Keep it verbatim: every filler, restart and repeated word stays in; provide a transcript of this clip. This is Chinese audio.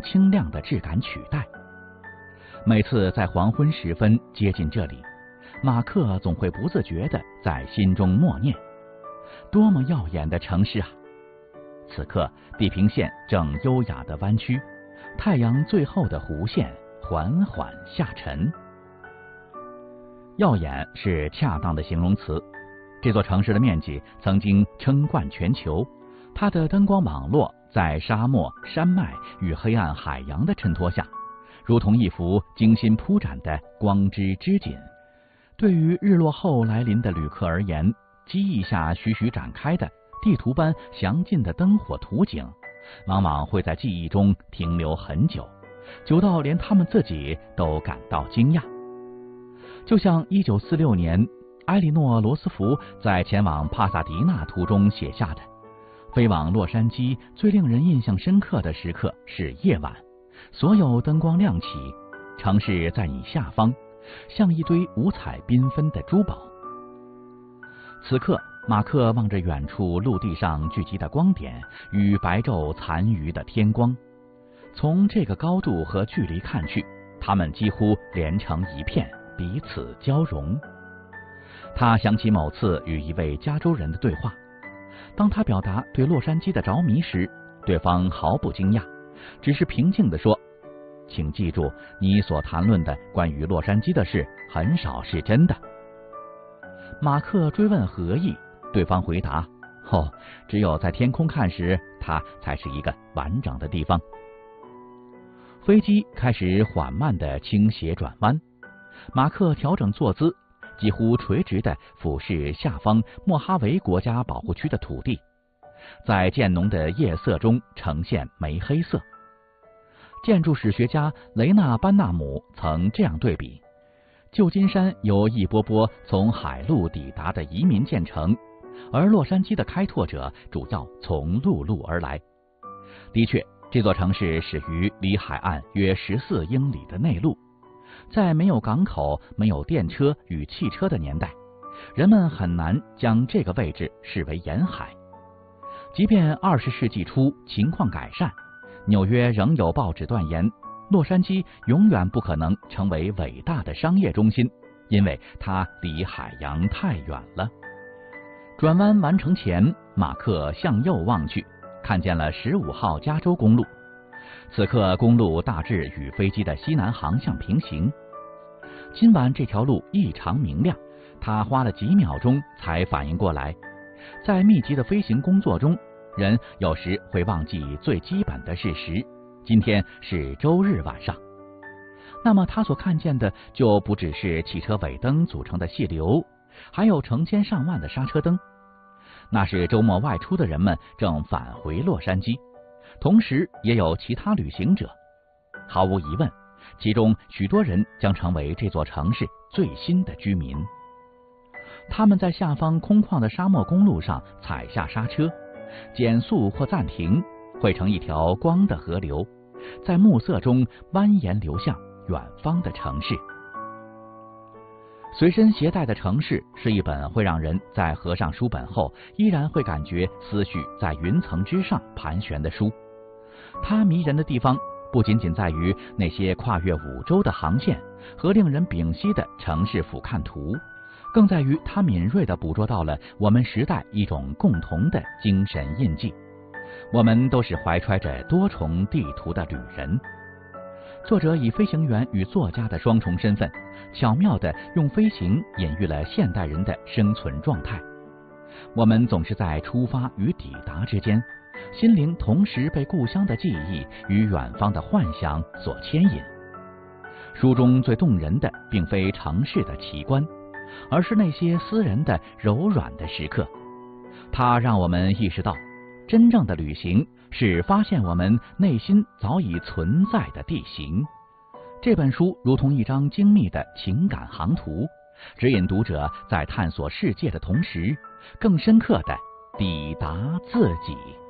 清亮的质感取代。每次在黄昏时分接近这里，马克总会不自觉地在心中默念：多么耀眼的城市啊！此刻地平线正优雅地弯曲，太阳最后的弧线缓缓下沉。耀眼是恰当的形容词。这座城市的面积曾经称冠全球，它的灯光网络在沙漠、山脉与黑暗海洋的衬托下，如同一幅精心铺展的光之织锦。对于日落后来临的旅客而言，机翼下徐徐展开的地图般详尽的灯火图景，往往会在记忆中停留很久，久到连他们自己都感到惊讶。就像一九四六年埃莉诺·罗斯福在前往帕萨迪纳途中写下的：飞往洛杉矶最令人印象深刻的时刻是夜晚，所有灯光亮起，城市在你下方，像一堆五彩缤纷的珠宝。此刻马克望着远处陆地上聚集的光点与白昼残余的天光，从这个高度和距离看去，它们几乎连成一片，彼此交融。他想起某次与一位加州人的对话，当他表达对洛杉矶的着迷时，对方毫不惊讶，只是平静地说：请记住，你所谈论的关于洛杉矶的事很少是真的。马克追问何意，对方回答：哦，只有在天空看时，它才是一个完整的地方。飞机开始缓慢地倾斜转弯，马克调整坐姿，几乎垂直地俯视下方莫哈维国家保护区的土地，在渐浓的夜色中呈现煤黑色。建筑史学家雷纳·班纳姆曾这样对比：旧金山由一波波从海路抵达的移民建成，而洛杉矶的开拓者主要从陆路而来。的确，这座城市始于离海岸约十四英里的内陆。在没有港口、没有电车与汽车的年代，人们很难将这个位置视为沿海。即便二十世纪初情况改善，纽约仍有报纸断言，洛杉矶永远不可能成为伟大的商业中心，因为它离海洋太远了。转弯完成前，马克向右望去，看见了十五号加州公路。此刻公路大致与飞机的西南航向平行。今晚这条路异常明亮，他花了几秒钟才反应过来。在密集的飞行工作中，人有时会忘记最基本的事实：今天是周日晚上。那么他所看见的就不只是汽车尾灯组成的细流，还有成千上万的刹车灯。那是周末外出的人们正返回洛杉矶，同时也有其他旅行者。毫无疑问，其中许多人将成为这座城市最新的居民。他们在下方空旷的沙漠公路上踩下刹车，减速或暂停，汇成一条光的河流，在暮色中蜿蜒流向远方的城市。随身携带的城市是一本会让人在合上书本后依然会感觉思绪在云层之上盘旋的书。它迷人的地方不仅仅在于那些跨越五洲的航线和令人屏息的城市俯瞰图，更在于它敏锐地捕捉到了我们时代一种共同的精神印记。我们都是怀揣着多重地图的旅人。作者以飞行员与作家的双重身份，巧妙地用飞行隐喻了现代人的生存状态。我们总是在出发与抵达之间，心灵同时被故乡的记忆与远方的幻想所牵引。书中最动人的并非城市的奇观，而是那些私人的柔软的时刻。它让我们意识到，真正的旅行是发现我们内心早已存在的地形。这本书如同一张精密的情感航图，指引读者在探索世界的同时，更深刻地抵达自己。